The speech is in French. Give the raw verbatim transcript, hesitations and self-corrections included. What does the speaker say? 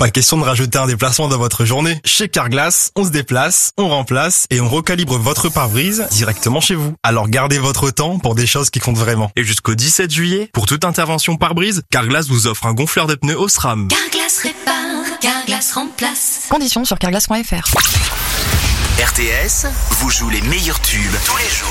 Pas question de rajouter un déplacement dans votre journée. Chez Carglass, on se déplace, on remplace et on recalibre votre pare-brise directement chez vous. Alors gardez votre temps pour des choses qui comptent vraiment. Et jusqu'au dix-sept juillet, pour toute intervention pare-brise, Carglass vous offre un gonfleur de pneus Osram. Carglass répare, Carglass remplace. Conditions sur carglass point f r. R T S vous joue les meilleurs tubes tous les jours.